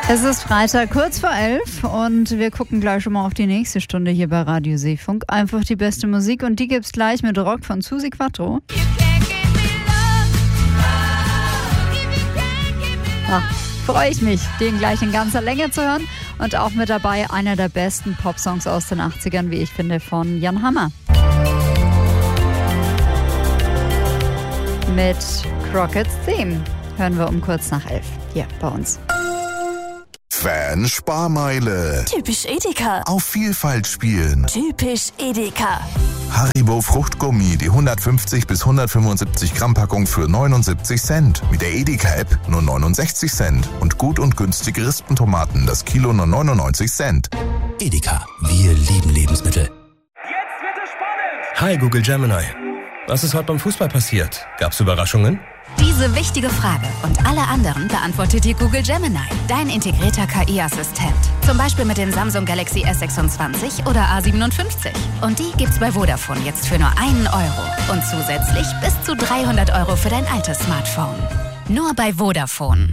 Es ist Freitag, kurz vor 11 und wir gucken gleich schon mal auf die nächste Stunde hier bei Radio Seefunk. Einfach die beste Musik und die gibt's gleich mit Rock von Susi Quattro. Freue ich mich, den gleich in ganzer Länge zu hören. Und auch mit dabei einer der besten Popsongs aus den 80ern, wie ich finde, von Jan Hammer. Mit Crockett's Theme hören wir um kurz nach 11 hier bei uns. Fan-Sparmeile. Typisch Edeka. Auf Vielfalt spielen. Typisch Edeka. Haribo Fruchtgummi, die 150 bis 175 Gramm Packung für 79 Cent. Mit der Edeka-App nur 69 Cent. Und gut und günstige Rispentomaten, das Kilo nur 99 Cent. Edeka, wir lieben Lebensmittel. Jetzt wird es spannend! Hi Google Gemini. Was ist heute beim Fußball passiert? Gab's Überraschungen? Diese wichtige Frage und alle anderen beantwortet dir Google Gemini, dein integrierter KI-Assistent. Zum Beispiel mit dem Samsung Galaxy S26 oder A57. Und die gibt's bei Vodafone jetzt für nur €1. Und zusätzlich bis zu 300 € für dein altes Smartphone. Nur bei Vodafone.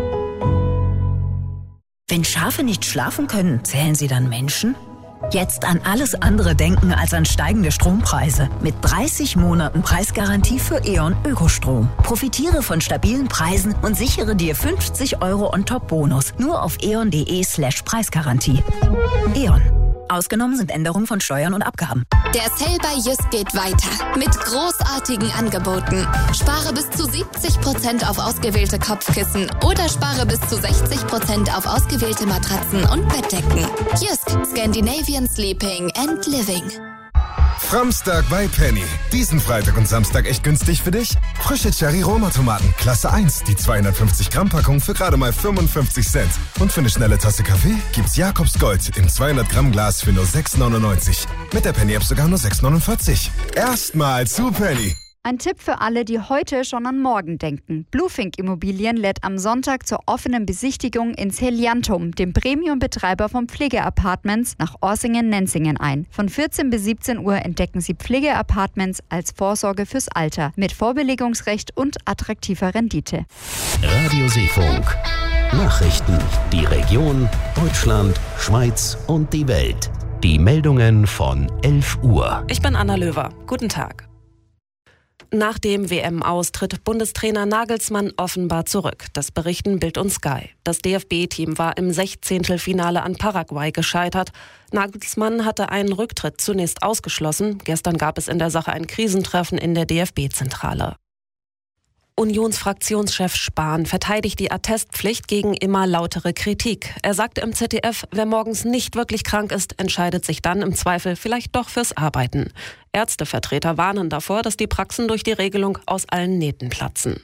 Wenn Schafe nicht schlafen können, zählen sie dann Menschen? Jetzt an alles andere denken als an steigende Strompreise. Mit 30 Monaten Preisgarantie für E.ON Ökostrom. Profitiere von stabilen Preisen und sichere dir 50 € on top Bonus. Nur auf eon.de/Preisgarantie. E.ON. Ausgenommen sind Änderungen von Steuern und Abgaben. Der Sale bei Jysk geht weiter mit großartigen Angeboten. Spare bis zu 70% auf ausgewählte Kopfkissen oder spare bis zu 60% auf ausgewählte Matratzen und Bettdecken. Jysk, Scandinavian Sleeping and Living. Framstag bei Penny. Diesen Freitag und Samstag echt günstig für dich? Frische Cherry-Roma-Tomaten, Klasse 1, die 250 Gramm Packung für gerade mal 55 Cent. Und für eine schnelle Tasse Kaffee gibt's Jakobs Gold im 200 Gramm Glas für nur 6,99. Mit der Penny-App sogar nur 6,49. Erstmal zu Penny. Ein Tipp für alle, die heute schon an morgen denken. Bluefink Immobilien lädt am Sonntag zur offenen Besichtigung ins Heliantum, dem Premium-Betreiber von Pflegeapartments nach Orsingen-Nenzingen ein. Von 14 bis 17 Uhr entdecken Sie Pflegeapartments als Vorsorge fürs Alter mit Vorbelegungsrecht und attraktiver Rendite. Radio Seefunk. Nachrichten. Die Region, Deutschland, Schweiz und die Welt. Die Meldungen von 11 Uhr. Ich bin Anna Löwer. Guten Tag. Nach dem WM-Austritt Bundestrainer Nagelsmann offenbar zurück. Das berichten Bild und Sky. Das DFB-Team war im 16. Finale an Paraguay gescheitert. Nagelsmann hatte einen Rücktritt zunächst ausgeschlossen. Gestern gab es in der Sache ein Krisentreffen in der DFB-Zentrale. Unionsfraktionschef Spahn verteidigt die Attestpflicht gegen immer lautere Kritik. Er sagte im ZDF, wer morgens nicht wirklich krank ist, entscheidet sich dann im Zweifel vielleicht doch fürs Arbeiten. Ärztevertreter warnen davor, dass die Praxen durch die Regelung aus allen Nähten platzen.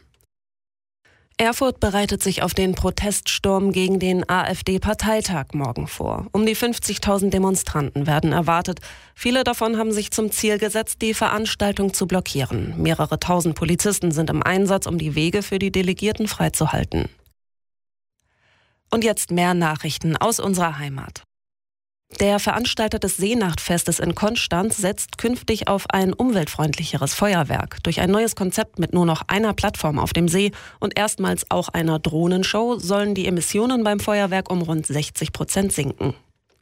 Erfurt bereitet sich auf den Proteststurm gegen den AfD-Parteitag morgen vor. Um die 50.000 Demonstranten werden erwartet. Viele davon haben sich zum Ziel gesetzt, die Veranstaltung zu blockieren. Mehrere tausend Polizisten sind im Einsatz, um die Wege für die Delegierten freizuhalten. Und jetzt mehr Nachrichten aus unserer Heimat. Der Veranstalter des Seenachtfestes in Konstanz setzt künftig auf ein umweltfreundlicheres Feuerwerk. Durch ein neues Konzept mit nur noch einer Plattform auf dem See und erstmals auch einer Drohnenshow sollen die Emissionen beim Feuerwerk um rund 60% sinken.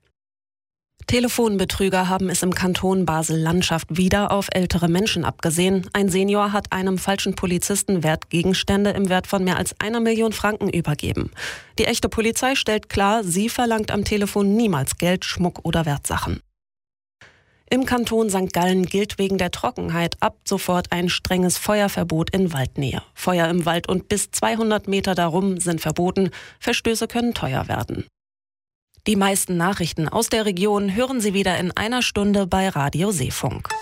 Telefonbetrüger haben es im Kanton Basel-Landschaft wieder auf ältere Menschen abgesehen. Ein Senior hat einem falschen Polizisten Wertgegenstände im Wert von mehr als 1 Million Franken übergeben. Die echte Polizei stellt klar, sie verlangt am Telefon niemals Geld, Schmuck oder Wertsachen. Im Kanton St. Gallen gilt wegen der Trockenheit ab sofort ein strenges Feuerverbot in Waldnähe. Feuer im Wald und bis 200 Meter darum sind verboten. Verstöße können teuer werden. Die meisten Nachrichten aus der Region hören Sie wieder in einer Stunde bei Radio Seefunk.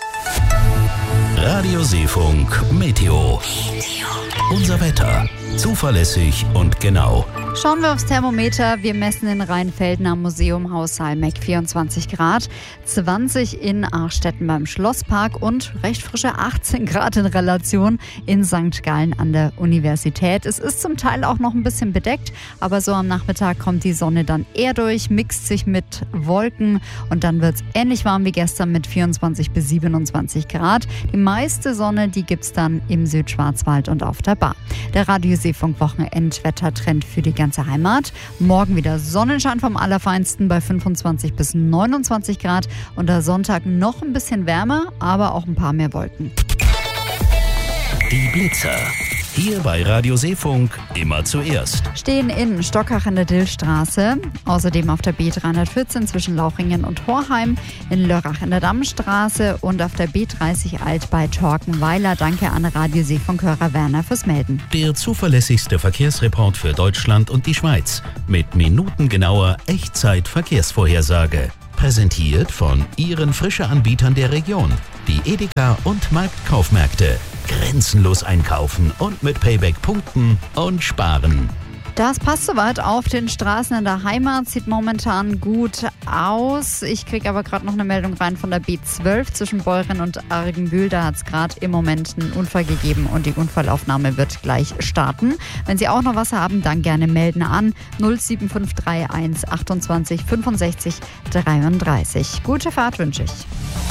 Radio Seefunk Meteo. Unser Wetter. Zuverlässig und genau. Schauen wir aufs Thermometer. Wir messen in Rheinfelden am Museum Haus Salmeck 24 Grad, 20 in Arstetten beim Schlosspark und recht frische 18 Grad in Relation in St. Gallen an der Universität. Es ist zum Teil auch noch ein bisschen bedeckt, aber so am Nachmittag kommt die Sonne dann eher durch, mixt sich mit Wolken und dann wird es ähnlich warm wie gestern mit 24 bis 27 Grad. Die meiste Sonne, die gibt es dann im Südschwarzwald und auf der Bar. Der Radio Radiosee-Funk-Wochenendwettertrend für die ganze Heimat. Morgen wieder Sonnenschein vom Allerfeinsten bei 25 bis 29 Grad und der Sonntag noch ein bisschen wärmer, aber auch ein paar mehr Wolken. Die Blitzer. Hier bei Radio Seefunk immer zuerst. Stehen in Stockach an der Dillstraße, außerdem auf der B314 zwischen Lauchringen und Horheim, in Lörrach in der Dammstraße und auf der B30 Alt bei Torkenweiler. Danke an Radio Seefunk-Hörer Werner fürs Melden. Der zuverlässigste Verkehrsreport für Deutschland und die Schweiz mit minutengenauer Echtzeit-Verkehrsvorhersage. Präsentiert von Ihren Frische-Anbietern der Region. Die Edeka und Marktkaufmärkte. Grenzenlos einkaufen und mit Payback punkten und sparen. Das passt soweit auf den Straßen in der Heimat, sieht momentan gut aus. Ich kriege aber gerade noch eine Meldung rein von der B12 zwischen Beuren und Argenbühl. Da hat es gerade im Moment einen Unfall gegeben und die Unfallaufnahme wird gleich starten. Wenn Sie auch noch was haben, dann gerne melden an 07531 28 65 33. Gute Fahrt wünsche ich.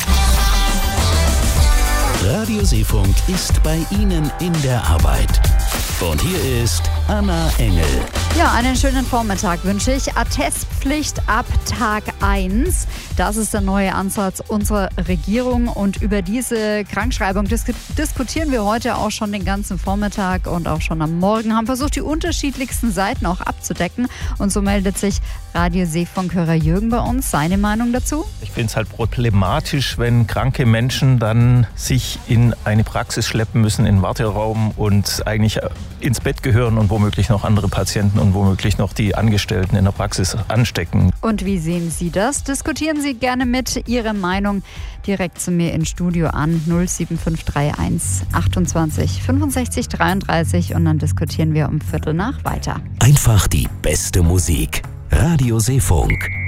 Radio Seefunk ist bei Ihnen in der Arbeit. Und hier ist Anna Engel. Ja, einen schönen Vormittag wünsche ich. Attestpflicht ab Tag 1. Das ist der neue Ansatz unserer Regierung. Und über diese Krankschreibung diskutieren wir heute auch schon den ganzen Vormittag und auch schon am Morgen. Haben versucht, die unterschiedlichsten Seiten auch abzudecken. Und so meldet sich Radio Seefunk-Hörer Jürgen bei uns. Seine Meinung dazu? Ich finde es halt problematisch, wenn kranke Menschen dann sich in eine Praxis schleppen müssen, in den Warteraum und eigentlich ins Bett gehören und womöglich noch andere Patienten und womöglich noch die Angestellten in der Praxis anstecken. Und wie sehen Sie das? Diskutieren Sie gerne mit Ihre Meinung direkt zu mir ins Studio an 07531 28 65 33 und dann diskutieren wir um 7:15 weiter. Einfach die beste Musik. Radio Seefunk.